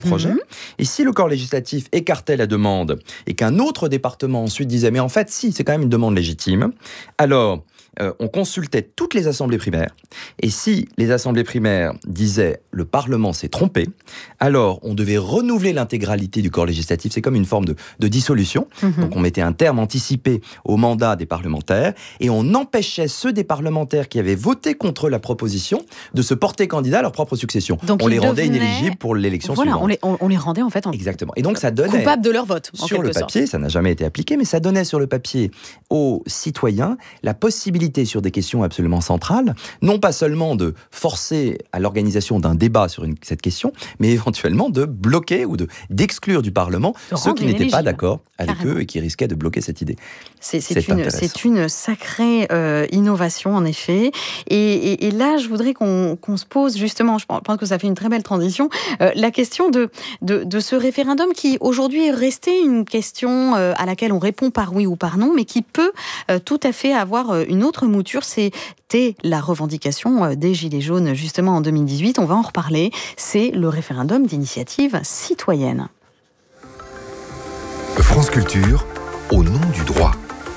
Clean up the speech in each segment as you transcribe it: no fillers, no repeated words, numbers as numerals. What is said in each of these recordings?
projet. Et si le corps législatif écartait la demande et qu'un autre département ensuite disait « mais en fait, si, c'est quand même une demande légitime », alors on consultait toutes les assemblées primaires. Et si les assemblées primaires disaient « le Parlement s'est trompé », alors on devait renouveler l'intégralité du corps législatif. C'est comme une forme de dissolution. Donc on mettait un terme anticipé au mandat des parlementaires et on empêchait ceux des parlementaires qui avaient voté contre la proposition de se porter candidat à leur propre succession. Donc on les rendait inéligibles pour l'élection suivante. On les rendait en fait Exactement. Et donc ça donnait coupables de leur vote. Sur le papier, ça n'a jamais été appliqué, mais ça donnait sur le papier aux citoyens la possibilité sur des questions absolument centrales, non pas seulement de forcer à l'organisation d'un débat sur cette question, mais éventuellement de bloquer ou d'exclure du Parlement ceux qui n'étaient pas d'accord avec eux et qui risquaient de bloquer cette idée. C'est une sacrée innovation, en effet. Et là, je voudrais qu'on se pose justement, je pense que ça fait une très belle transition, la question de ce référendum qui, aujourd'hui, est resté une question à laquelle on répond par oui ou par non, mais qui peut tout à fait avoir une autre mouture. C'était la revendication des Gilets jaunes, justement, en 2018. On va en reparler. C'est le référendum d'initiative citoyenne. France Culture, au nom du droit.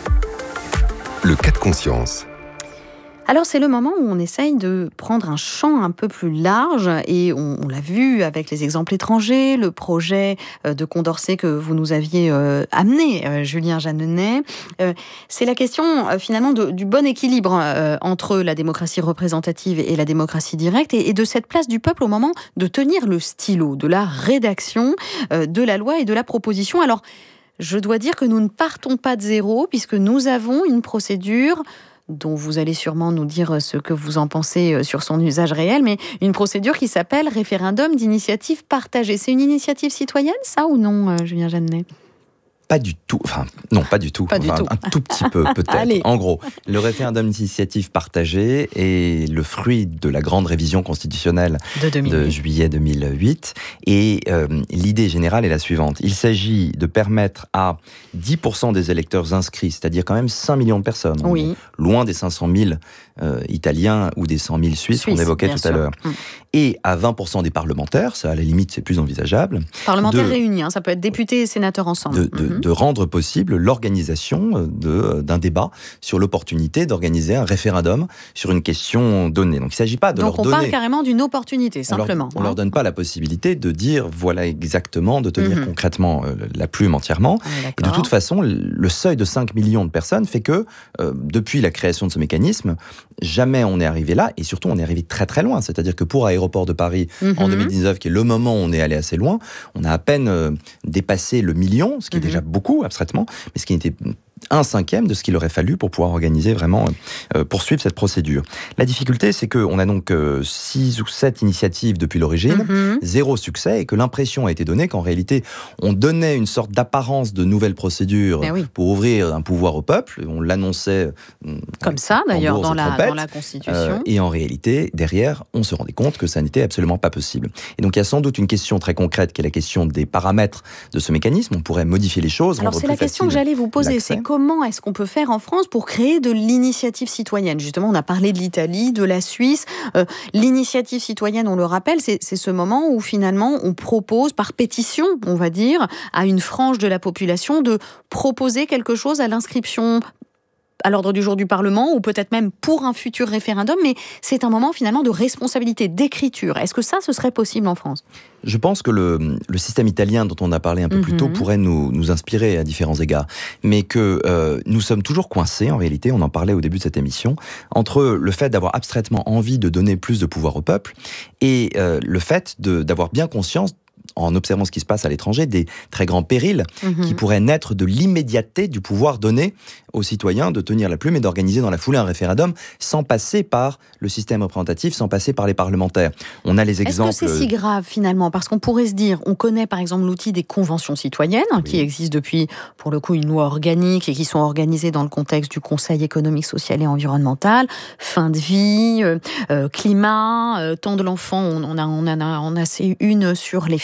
Le cas de conscience. Alors, c'est le moment où on essaye de prendre un champ un peu plus large et on l'a vu avec les exemples étrangers, le projet de Condorcet que vous nous aviez amené, Julien Jeanneney. C'est la question, finalement, du bon équilibre entre la démocratie représentative et la démocratie directe et de cette place du peuple au moment de tenir le stylo, de la rédaction de la loi et de la proposition. Alors, je dois dire que nous ne partons pas de zéro puisque nous avons une procédure dont vous allez sûrement nous dire ce que vous en pensez sur son usage réel, mais une procédure qui s'appelle référendum d'initiative partagée. C'est une initiative citoyenne, ça, ou non, Julien Jeanneney ? Pas du tout. Enfin, non, pas du tout. Un tout petit peu, peut-être. Allez. En gros, le référendum d'initiative partagée est le fruit de la grande révision constitutionnelle de juillet 2008. Et l'idée générale est la suivante. Il s'agit de permettre à 10% des électeurs inscrits, c'est-à-dire quand même 5 millions de personnes, loin des 500 000 Italiens ou des 100 000 Suisses qu'on évoquait tout à l'heure, et à 20% des parlementaires, ça à la limite c'est plus envisageable. Parlementaires réunis, ça peut être députés et sénateurs ensemble. De rendre possible l'organisation d'un débat sur l'opportunité d'organiser un référendum sur une question donnée. Donc il ne s'agit pas de leur donner... Donc on parle carrément d'une opportunité, simplement. On leur donne pas la possibilité de dire voilà exactement, de tenir concrètement la plume entièrement. Et de toute façon, le seuil de 5 millions de personnes fait que depuis la création de ce mécanisme, jamais on est arrivé là, et surtout on est arrivé très très loin. C'est-à-dire que pour Aéroport de Paris, en 2019, qui est le moment où on est allé assez loin, on a à peine dépassé le million, ce qui est déjà beaucoup, abstraitement, mais ce qui était 1/5 de ce qu'il aurait fallu pour pouvoir organiser vraiment, poursuivre cette procédure. La difficulté, c'est qu'on a donc 6 ou 7 initiatives depuis l'origine, 0 succès, et que l'impression a été donnée qu'en réalité, on donnait une sorte d'apparence de nouvelle procédure pour ouvrir un pouvoir au peuple. On l'annonçait comme ça, d'ailleurs, dans la Constitution. Et en réalité, derrière, on se rendait compte que ça n'était absolument pas possible. Et donc, il y a sans doute une question très concrète qui est la question des paramètres de ce mécanisme. On pourrait modifier les choses. Alors, c'est la question que j'allais vous poser. C'est comment est-ce qu'on peut faire en France pour créer de l'initiative citoyenne ? Justement, on a parlé de l'Italie, de la Suisse. L'initiative citoyenne, on le rappelle, c'est ce moment où finalement on propose, par pétition, on va dire, à une frange de la population de proposer quelque chose à l'inscription à l'ordre du jour du Parlement, ou peut-être même pour un futur référendum, mais c'est un moment finalement de responsabilité, d'écriture. Est-ce que ça, ce serait possible en France ? Je pense que le système italien dont on a parlé un peu plus tôt pourrait nous inspirer à différents égards, mais que nous sommes toujours coincés, en réalité, on en parlait au début de cette émission, entre le fait d'avoir abstraitement envie de donner plus de pouvoir au peuple et le fait d'avoir bien conscience, en observant ce qui se passe à l'étranger, des très grands périls qui pourraient naître de l'immédiateté du pouvoir donné aux citoyens de tenir la plume et d'organiser dans la foulée un référendum sans passer par le système représentatif, sans passer par les parlementaires. On a les exemples... Est-ce que c'est si grave finalement ? Parce qu'on pourrait se dire, on connaît par exemple l'outil des conventions citoyennes qui existent depuis, pour le coup, une loi organique et qui sont organisées dans le contexte du Conseil économique, social et environnemental, fin de vie, climat, temps de l'enfant, on a une sur les finances.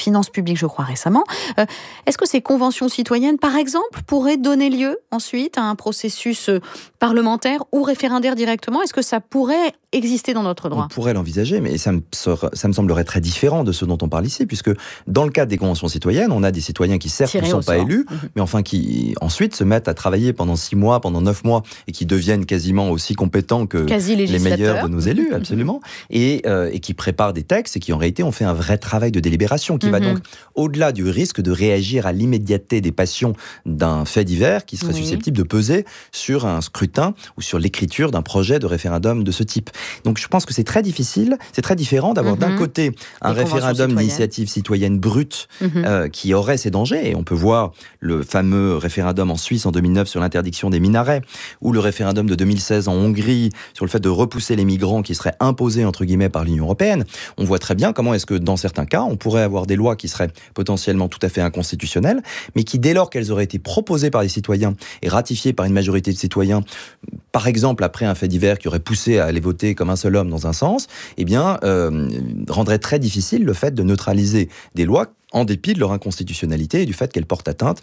finances publiques, je crois, récemment. Est-ce que ces conventions citoyennes, par exemple, pourraient donner lieu ensuite à un processus parlementaire ou référendaire directement? Est-ce que ça pourrait exister dans notre droit? On pourrait l'envisager, mais ça me semblerait très différent de ce dont on parle ici, puisque dans le cadre des conventions citoyennes, on a des citoyens qui certes ne sont pas élus, mais enfin qui ensuite se mettent à travailler pendant 6 mois, pendant 9 mois, et qui deviennent quasiment aussi compétents que les meilleurs de nos élus, absolument, et qui préparent des textes et qui en réalité ont fait un vrai travail de délibération, qui va donc au-delà du risque de réagir à l'immédiateté des passions d'un fait divers qui serait susceptible de peser sur un scrutin ou sur l'écriture d'un projet de référendum de ce type. Donc je pense que c'est très difficile, c'est très différent d'avoir d'un côté un référendum d'initiative citoyenne brute qui aurait ses dangers, et on peut voir le fameux référendum en Suisse en 2009 sur l'interdiction des minarets, ou le référendum de 2016 en Hongrie sur le fait de repousser les migrants qui seraient imposés entre guillemets par l'Union européenne. On voit très bien comment est-ce que dans certains cas on pourrait avoir des lois qui seraient potentiellement tout à fait inconstitutionnelles, mais qui dès lors qu'elles auraient été proposées par les citoyens et ratifiées par une majorité de citoyens, par exemple après un fait divers qui aurait poussé à aller voter comme un seul homme dans un sens, eh bien, rendrait très difficile le fait de neutraliser des lois en dépit de leur inconstitutionnalité et du fait qu'elles portent atteinte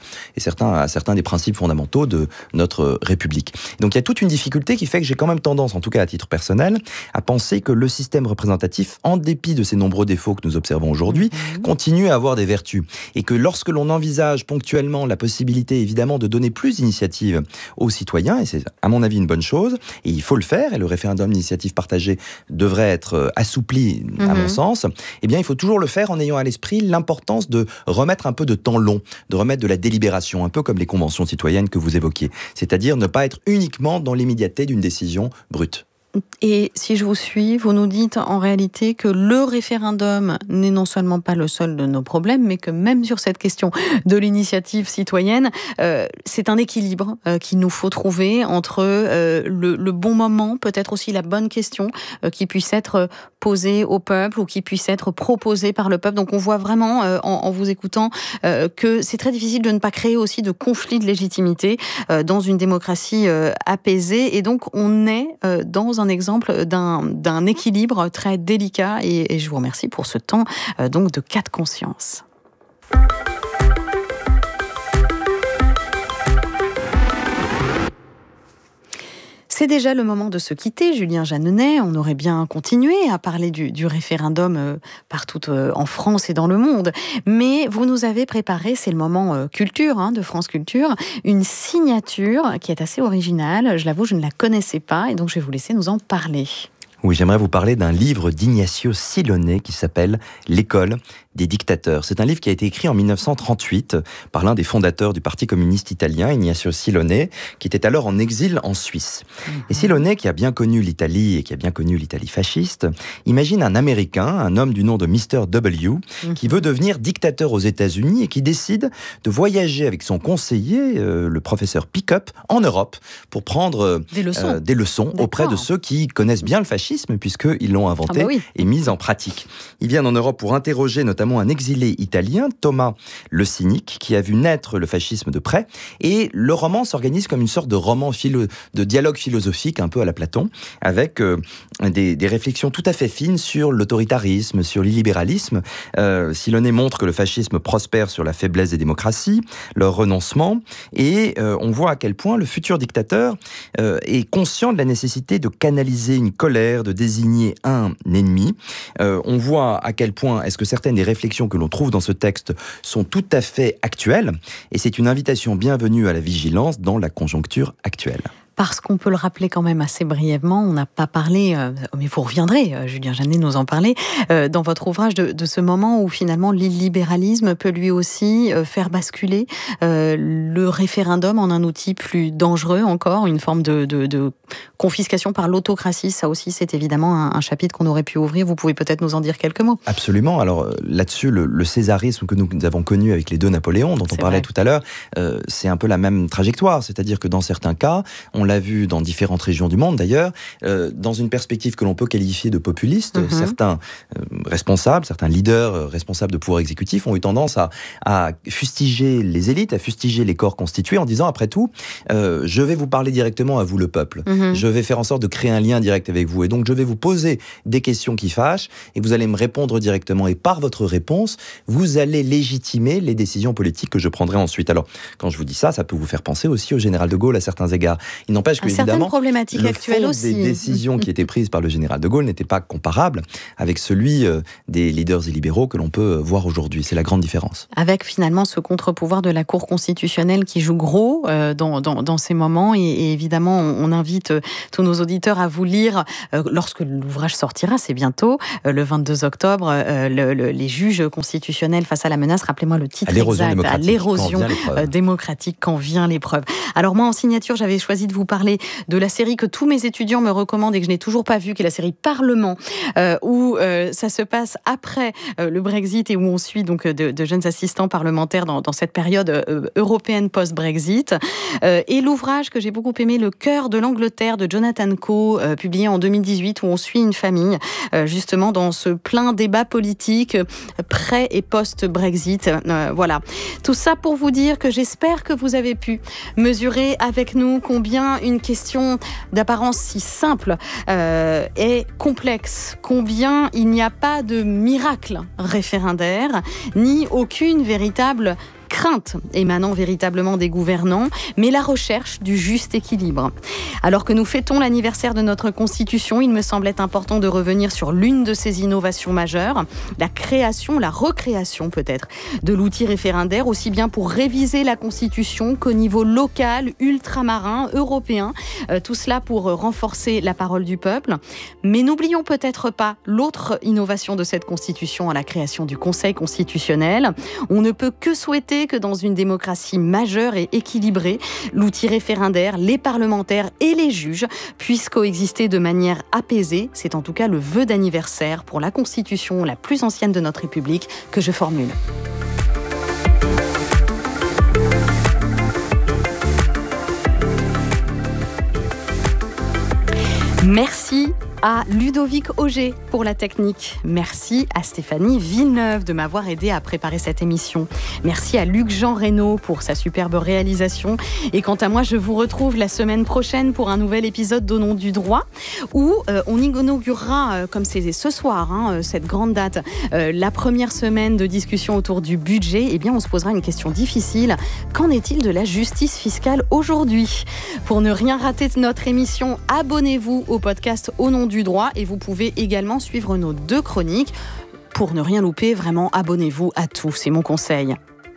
à certains des principes fondamentaux de notre République. Donc il y a toute une difficulté qui fait que j'ai quand même tendance, en tout cas à titre personnel, à penser que le système représentatif, en dépit de ces nombreux défauts que nous observons aujourd'hui, continue à avoir des vertus. Et que lorsque l'on envisage ponctuellement la possibilité, évidemment, de donner plus d'initiative aux citoyens, et c'est à mon avis une bonne chose, et il faut le faire, et le référendum d'initiative partagée devrait être assoupli, à mon sens, eh bien il faut toujours le faire en ayant à l'esprit l'importance de remettre un peu de temps long, de remettre de la délibération, un peu comme les conventions citoyennes que vous évoquiez. C'est-à-dire ne pas être uniquement dans l'immédiateté d'une décision brute. Et si je vous suis, vous nous dites en réalité que le référendum n'est non seulement pas le seul de nos problèmes, mais que même sur cette question de l'initiative citoyenne, c'est un équilibre qu'il nous faut trouver entre le bon moment, peut-être aussi la bonne question qui puisse être posée au peuple ou qui puisse être proposée par le peuple. Donc on voit vraiment en vous écoutant que c'est très difficile de ne pas créer aussi de conflits de légitimité dans une démocratie apaisée. Et donc on est dans un exemple d'un équilibre très délicat et je vous remercie pour ce temps donc de cas de conscience. C'est déjà le moment de se quitter, Julien Jeanneney. On aurait bien continué à parler du référendum partout en France et dans le monde. Mais vous nous avez préparé, c'est le moment culture de France Culture, une signature qui est assez originale. Je l'avoue, je ne la connaissais pas et donc je vais vous laisser nous en parler. Oui, j'aimerais vous parler d'un livre d'Ignacio Silone qui s'appelle « L'école des dictateurs ». C'est un livre qui a été écrit en 1938 par l'un des fondateurs du Parti communiste italien, Ignacio Silone, qui était alors en exil en Suisse. Et Silone, qui a bien connu l'Italie et qui a bien connu l'Italie fasciste, imagine un Américain, un homme du nom de Mr. W, qui veut devenir dictateur aux États-Unis et qui décide de voyager avec son conseiller, le professeur Pickup, en Europe pour prendre des leçons auprès de ceux qui connaissent bien le fascisme, puisqu'ils l'ont inventé et mis en pratique. Ils viennent en Europe pour interroger notamment un exilé italien, Thomas le Cynique, qui a vu naître le fascisme de près. Et le roman s'organise comme une sorte de roman de dialogue philosophique, un peu à la Platon, avec des réflexions tout à fait fines sur l'autoritarisme, sur l'illibéralisme. Silone montre que le fascisme prospère sur la faiblesse des démocraties, leur renoncement, et on voit à quel point le futur dictateur est conscient de la nécessité de canaliser une colère, de désigner un ennemi. On voit à quel point est-ce que certaines des réflexions que l'on trouve dans ce texte sont tout à fait actuelles, et c'est une invitation bienvenue à la vigilance dans la conjoncture actuelle. Parce qu'on peut le rappeler quand même assez brièvement, on n'a pas parlé, mais vous reviendrez, Julien Jeanneney nous en parler, dans votre ouvrage de ce moment où finalement l'illibéralisme peut lui aussi faire basculer le référendum en un outil plus dangereux encore, une forme de confiscation par l'autocratie. Ça aussi, c'est évidemment un chapitre qu'on aurait pu ouvrir. Vous pouvez peut-être nous en dire quelques mots. Absolument. Alors là-dessus, le césarisme que nous avons connu avec les deux Napoléons, dont on parlait tout à l'heure, c'est un peu la même trajectoire. C'est-à-dire que dans certains cas, on l'a vu dans différentes régions du monde d'ailleurs, dans une perspective que l'on peut qualifier de populiste. Certains responsables, certains leaders responsables de pouvoir exécutif ont eu tendance à fustiger les élites, à fustiger les corps constitués en disant, après tout, je vais vous parler directement à vous, le peuple. Je vais faire en sorte de créer un lien direct avec vous. Et donc, je vais vous poser des questions qui fâchent et vous allez me répondre directement. Et par votre réponse, vous allez légitimer les décisions politiques que je prendrai ensuite. Alors, quand je vous dis ça, ça peut vous faire penser aussi au général de Gaulle à certains égards. Il n'empêche que, évidemment, problématiques le actuelles fond aussi. des décisions qui étaient prises par le général de Gaulle n'était pas comparable avec celui des leaders illibéraux que l'on peut voir aujourd'hui. C'est la grande différence. Avec finalement ce contre-pouvoir de la Cour constitutionnelle qui joue gros dans ces moments. Et évidemment, on invite tous nos auditeurs à vous lire lorsque l'ouvrage sortira, c'est bientôt, le 22 octobre, les juges constitutionnels face à la menace. Rappelez-moi le titre exact. À l'érosion démocratique quand vient l'épreuve. Alors moi, en signature, j'avais choisi de vous parler de la série que tous mes étudiants me recommandent et que je n'ai toujours pas vue, qui est la série Parlement, où ça se passe après le Brexit et où on suit donc de jeunes assistants parlementaires dans cette période européenne post-Brexit. Et l'ouvrage que j'ai beaucoup aimé, Le cœur de l'Angleterre de Jonathan Coe, publié en 2018, où on suit une famille justement dans ce plein débat politique pré- et post-Brexit. Voilà. Tout ça pour vous dire que j'espère que vous avez pu mesurer avec nous combien une question d'apparence si simple est complexe, combien il n'y a pas de miracle référendaire, ni aucune véritable crainte émanant véritablement des gouvernants, mais la recherche du juste équilibre. Alors que nous fêtons l'anniversaire de notre Constitution, il me semblait important de revenir sur l'une de ces innovations majeures, la création, la recréation peut-être, de l'outil référendaire, aussi bien pour réviser la Constitution qu'au niveau local, ultramarin, européen, tout cela pour renforcer la parole du peuple. Mais n'oublions peut-être pas l'autre innovation de cette Constitution, à la création du Conseil constitutionnel. On ne peut que souhaiter que dans une démocratie majeure et équilibrée, l'outil référendaire, les parlementaires et les juges puissent coexister de manière apaisée. C'est en tout cas le vœu d'anniversaire pour la Constitution la plus ancienne de notre République que je formule. Merci à Ludovic Auger pour la technique. Merci à Stéphanie Villeneuve de m'avoir aidé à préparer cette émission. Merci à Luc-Jean Reynaud pour sa superbe réalisation. Et quant à moi, je vous retrouve la semaine prochaine pour un nouvel épisode d'Au nom du droit, où on inaugurera, comme c'est ce soir, cette grande date, la première semaine de discussion autour du budget. Eh bien, on se posera une question difficile. Qu'en est-il de la justice fiscale aujourd'hui ? Pour ne rien rater de notre émission, abonnez-vous au podcast Au nom du droit et vous pouvez également suivre nos 2 chroniques. Pour ne rien louper, vraiment, abonnez-vous à tout, c'est mon conseil.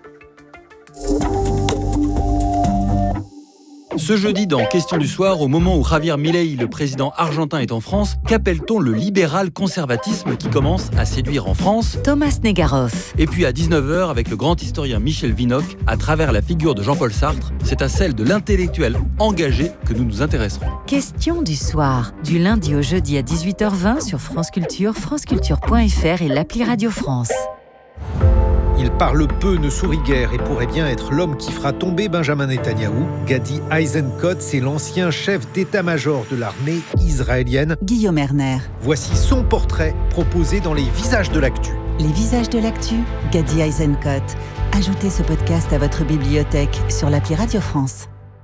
Ce jeudi, dans Question du soir, au moment où Javier Milei, le président argentin, est en France, qu'appelle-t-on le libéral conservatisme qui commence à séduire en France ? Thomas Negaroff. Et puis à 19h, avec le grand historien Michel Vinocq, à travers la figure de Jean-Paul Sartre, c'est à celle de l'intellectuel engagé que nous nous intéresserons. Question du soir, du lundi au jeudi à 18h20 sur France Culture, franceculture.fr et l'appli Radio France. Il parle peu, ne sourit guère et pourrait bien être l'homme qui fera tomber Benjamin Netanyahou. Gadi Eisenkot, c'est l'ancien chef d'état-major de l'armée israélienne. Guillaume Erner. Voici son portrait proposé dans Les Visages de l'actu. Les Visages de l'actu, Gadi Eisenkot. Ajoutez ce podcast à votre bibliothèque sur l'appli Radio France.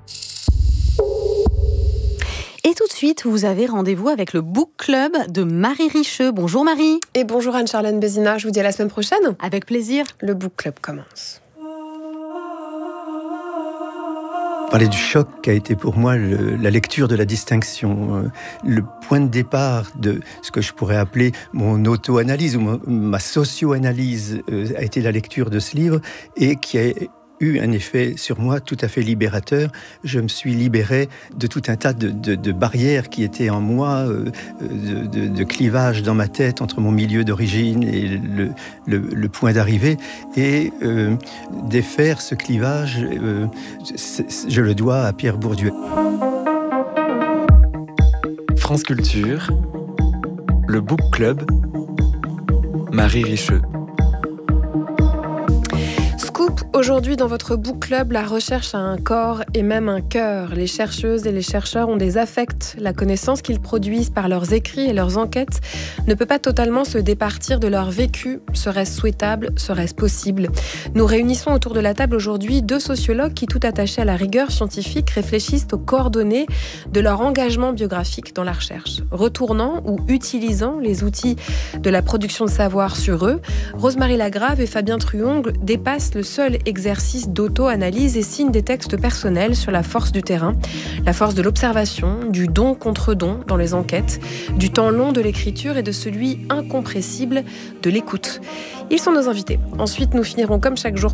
Et tout de suite, vous avez rendez-vous avec le Book Club de Marie Richeux. Bonjour Marie. Et bonjour Anne-Charlène Bézina, je vous dis à la semaine prochaine. Avec plaisir. Le Book Club commence. Parler du choc qu'a été pour moi la lecture de la distinction, le point de départ de ce que je pourrais appeler mon auto-analyse ou ma socio-analyse a été la lecture de ce livre et qui a eu un effet sur moi tout à fait libérateur. Je me suis libéré de tout un tas de barrières qui étaient en moi, de clivages dans ma tête entre mon milieu d'origine et le point d'arrivée. Et défaire ce clivage, je le dois à Pierre Bourdieu. France Culture, le Book Club, Marie Richeux. Aujourd'hui, dans votre book club, la recherche a un corps et même un cœur. Les chercheuses et les chercheurs ont des affects. La connaissance qu'ils produisent par leurs écrits et leurs enquêtes ne peut pas totalement se départir de leur vécu. Serait-ce souhaitable? Serait-ce possible? Nous réunissons autour de la table aujourd'hui 2 sociologues qui, tout attachés à la rigueur scientifique, réfléchissent aux coordonnées de leur engagement biographique dans la recherche. Retournant ou utilisant les outils de la production de savoir sur eux, Rosemarie Lagrave et Fabien Truongle dépassent le seul exercice d'auto-analyse et signent des textes personnels sur la force du terrain, la force de l'observation, du don contre don dans les enquêtes, du temps long de l'écriture et de celui incompressible de l'écoute. Ils sont nos invités. Ensuite, nous finirons comme chaque jour